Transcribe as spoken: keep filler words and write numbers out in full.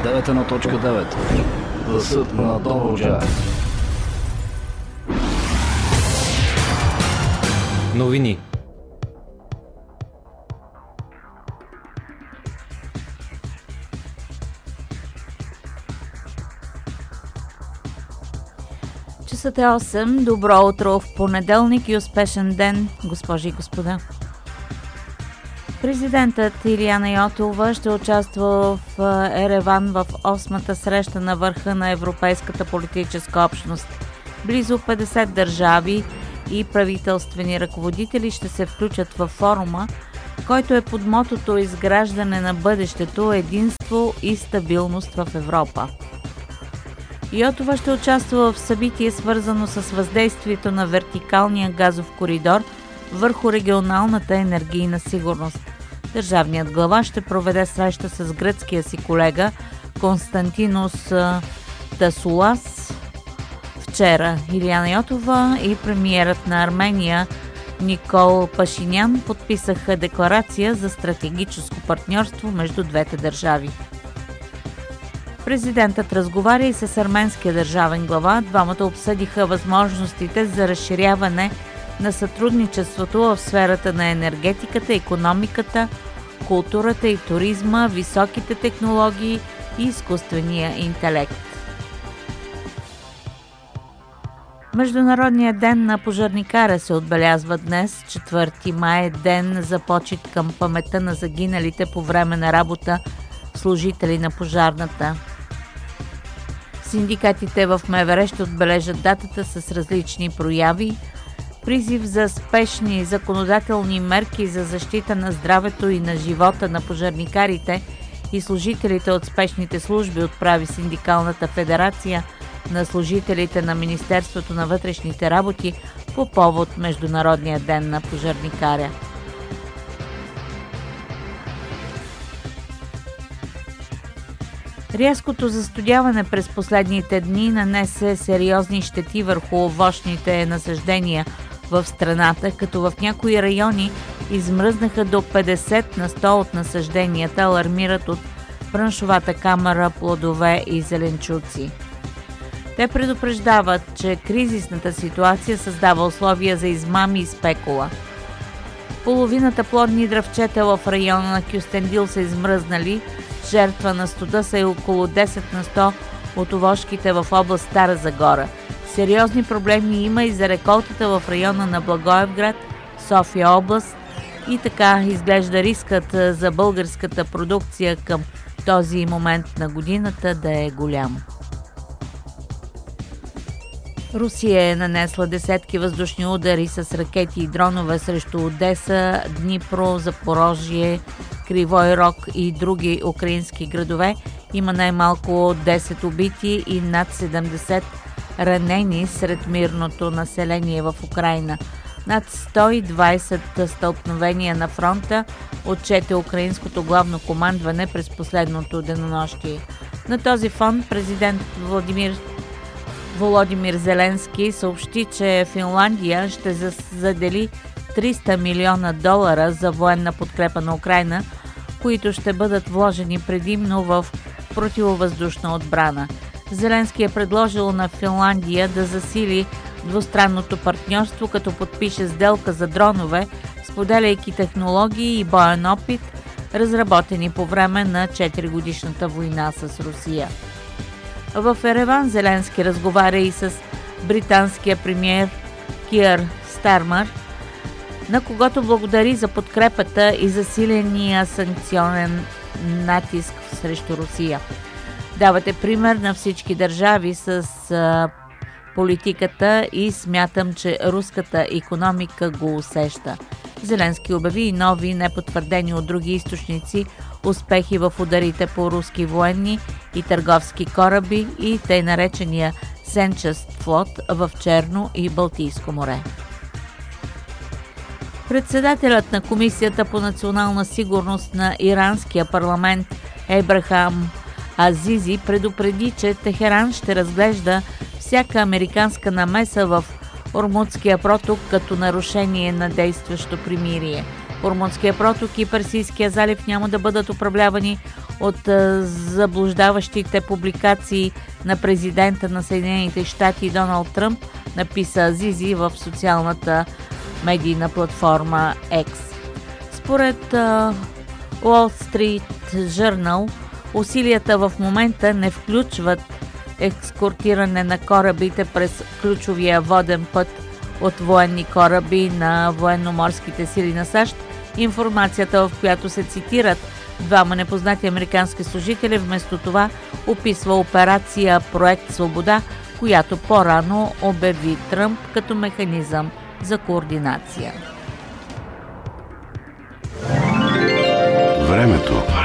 девет едно точка девет. Гласът на Добруджа. Новини. Часът е осем. Добро утро в понеделник и успешен ден, госпожи и господа. Президентът Илияна Йотова ще участва в Ереван в осмата среща на върха на Европейската политическа общност. Близо петдесет държави и правителствени ръководители ще се включат във форума, който е под мотото "Изграждане на бъдещето, единство и стабилност в Европа". Йотова ще участва в събитие, свързано с въздействието на вертикалния газов коридор върху регионалната енергийна сигурност. Държавният глава ще проведе среща с гръцкия си колега Константинос Тасулас. Вчера Илияна Йотова и премиерът на Армения Никол Пашинян подписаха декларация за стратегическо партньорство между двете държави. Президентът разговаря и с арменския държавен глава. Двамата обсъдиха възможностите за разширяване на сътрудничеството в сферата на енергетиката, икономиката, културата и туризма, високите технологии и изкуствения интелект. Международният ден на пожарникаря се отбелязва днес. четвърти май е ден за почит към паметта на загиналите по време на работа служители на пожарната. Синдикатите в МВР ще отбележат датата с различни прояви. Призив за спешни законодателни мерки за защита на здравето и на живота на пожарникарите и служителите от спешните служби отправи Синдикалната федерация на служителите на Министерството на вътрешните работи по повод Международния ден на пожарникаря. Рязкото застудяване през последните дни нанесе сериозни щети върху овощните насаждения в страната, като в някои райони измръзнаха до петдесет на сто от насажденията, алармират от браншовата камара плодове и зеленчуци. Те предупреждават, че кризисната ситуация създава условия за измами и спекула. Половината плодни дръвчета в района на Кюстендил са измръзнали. Жертва на студа са и около десет на сто от овошките в област Стара Загора. Сериозни проблеми има и за реколтата в района на Благоевград, София област, и така изглежда рискът за българската продукция към този момент на годината да е голям. Русия е нанесла десетки въздушни удари с ракети и дронове срещу Одеса, Днипро, Запорожие, Кривой Рог и други украински градове. Има най-малко десет убити и над седемдесет ранени сред мирното население в Украйна. Над сто и двадесет стълкновения на фронта отчете украинското главно командване през последното денонощие. На този фон президент Владимир Володимир Зеленски съобщи, че Финландия ще задели триста милиона долара за военна подкрепа на Украйна, които ще бъдат вложени предимно в противовъздушна отбрана. Зеленски е предложил на Финландия да засили двустранното партньорство, като подпише сделка за дронове, споделяйки технологии и боен опит, разработени по време на четиригодишната война с Русия. В Ереван Зеленски разговаря и с британския премиер Киър Стармър, на когото благодари за подкрепата и засиления санкционен натиск срещу Русия. Давате пример на всички държави с а, политиката и смятам, че руската икономика го усеща. Зеленски обяви и нови, непотвърдени от други източници, успехи в ударите по руски военни и търговски кораби и тъй наречения Сенчест флот в Черно и Балтийско море. Председателят на Комисията по национална сигурност на иранския парламент Ебрахам Азизи предупреди, че Техеран ще разглежда всяка американска намеса в Ормудския проток като нарушение на действащо примирие. Ормудския проток и Персийския залив няма да бъдат управлявани от заблуждаващите публикации на президента на Съединените щати Доналд Тръмп, написа Азизи в социалната медийна платформа X. Според uh, Wall Street Journal, усилията в момента не включват ескортиране на корабите през ключовия воден път от военни кораби на военноморските сили на САЩ. Информацията, в която се цитират двама непознати американски служители, вместо това описва операция Проект Свобода, която по-рано обяви Тръмп като механизъм за координация. Времето.